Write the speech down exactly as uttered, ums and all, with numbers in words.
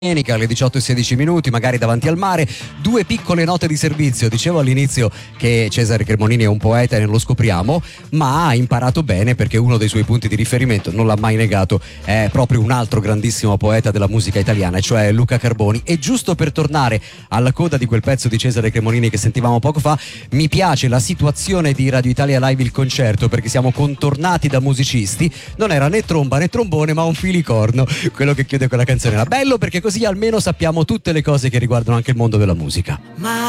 Domenica alle diciotto e sedici minuti, magari davanti al mare, due piccole note di servizio. Dicevo all'inizio che Cesare Cremonini è un poeta e non lo scopriamo, ma ha imparato bene perché uno dei suoi punti di riferimento, non l'ha mai negato, è proprio un altro grandissimo poeta della musica italiana, cioè Luca Carboni. E giusto per tornare alla coda di quel pezzo di Cesare Cremonini che sentivamo poco fa, mi piace la situazione di Radio Italia Live il concerto, perché siamo contornati da musicisti, non era né tromba né trombone ma un filicorno, quello che chiude quella canzone. Era bello perché così almeno sappiamo tutte le cose che riguardano anche il mondo della musica. Ma